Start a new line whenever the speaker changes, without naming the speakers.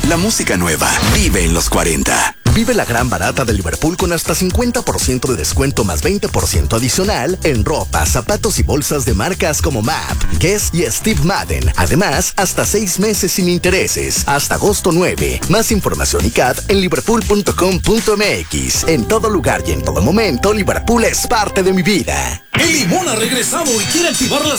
La música nueva vive en los 40.
Vive la gran barata de Liverpool con hasta 50% de descuento más 20% adicional en ropa, zapatos y bolsas de marcas como MAP, Guess y Steve Madden. Además, hasta 6 meses sin intereses, hasta agosto 9. Más información y CAD en liverpool.com.mx. En todo lugar y en todo momento, Liverpool es parte de mi vida.
El Limón ha regresado y quiere activar las